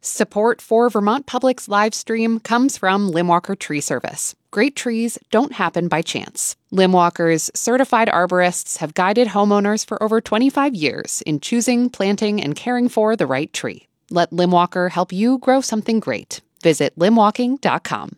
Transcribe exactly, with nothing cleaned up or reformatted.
Support for Vermont Public's live stream comes from Limwalker Tree Service. Great trees don't happen by chance. Limwalker's certified arborists have guided homeowners for over twenty-five years in choosing, planting, and caring for the right tree. Let Limwalker help you grow something great. Visit limwalking dot com.